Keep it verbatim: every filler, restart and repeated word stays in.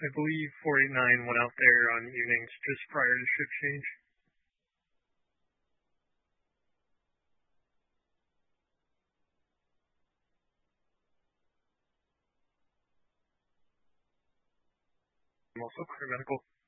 I believe four eight nine went out there on evenings just prior to shift change. I'm also clear medical.